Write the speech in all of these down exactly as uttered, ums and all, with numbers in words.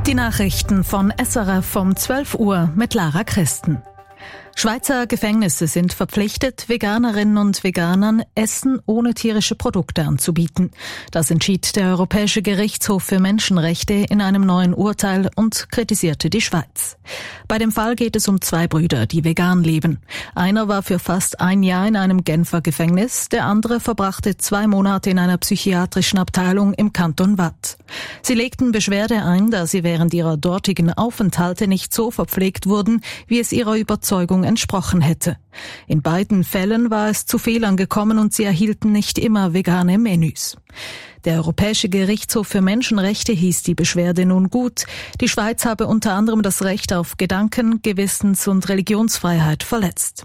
Die Nachrichten von S R F um zwölf Uhr mit Lara Christen. Schweizer Gefängnisse sind verpflichtet, Veganerinnen und Veganern Essen ohne tierische Produkte anzubieten. Das entschied der Europäische Gerichtshof für Menschenrechte in einem neuen Urteil und kritisierte die Schweiz. Bei dem Fall geht es um zwei Brüder, die vegan leben. Einer war für fast ein Jahr in einem Genfer Gefängnis, der andere verbrachte zwei Monate in einer psychiatrischen Abteilung im Kanton Waadt. Sie legten Beschwerde ein, da sie während ihrer dortigen Aufenthalte nicht so verpflegt wurden, wie es ihrer Überzeugung entsprochen hätte. In beiden Fällen war es zu Fehlern gekommen und sie erhielten nicht immer vegane Menüs. Der Europäische Gerichtshof für Menschenrechte hieß die Beschwerde nun gut. Die Schweiz habe unter anderem das Recht auf Gedanken-, Gewissens- und Religionsfreiheit verletzt.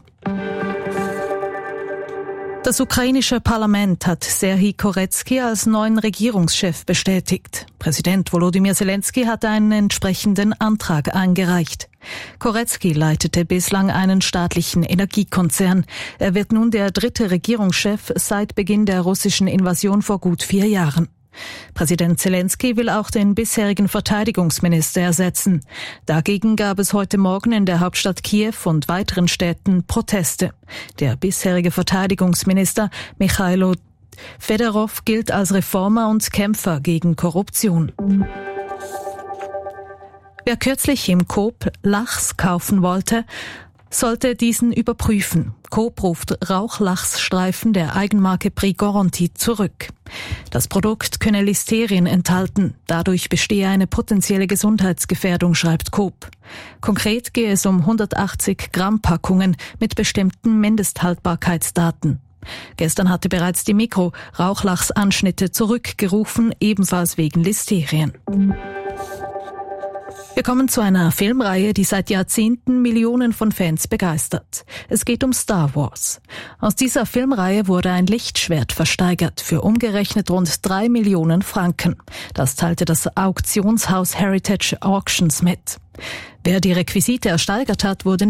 Das ukrainische Parlament hat Serhij Koretskij als neuen Regierungschef bestätigt. Präsident Volodymyr Zelensky hat einen entsprechenden Antrag eingereicht. Koretskij leitete bislang einen staatlichen Energiekonzern. Er wird nun der dritte Regierungschef seit Beginn der russischen Invasion vor gut vier Jahren. Präsident Zelensky will auch den bisherigen Verteidigungsminister ersetzen. Dagegen gab es heute Morgen in der Hauptstadt Kiew und weiteren Städten Proteste. Der bisherige Verteidigungsminister Michailo Fedorov gilt als Reformer und Kämpfer gegen Korruption. Wer kürzlich im Coop Lachs kaufen wollte, sollte diesen überprüfen. Coop ruft Rauchlachsstreifen der Eigenmarke Prix Garantie zurück. Das Produkt könne Listerien enthalten. Dadurch bestehe eine potenzielle Gesundheitsgefährdung, schreibt Coop. Konkret gehe es um hundertachtzig Gramm Packungen mit bestimmten Mindesthaltbarkeitsdaten. Gestern hatte bereits die Mikro Rauchlachsanschnitte zurückgerufen, ebenfalls wegen Listerien. Wir kommen zu einer Filmreihe, die seit Jahrzehnten Millionen von Fans begeistert. Es geht um Star Wars. Aus dieser Filmreihe wurde ein Lichtschwert versteigert für umgerechnet rund drei Millionen Franken. Das teilte das Auktionshaus Heritage Auctions mit. Wer die Requisite ersteigert hat, wurde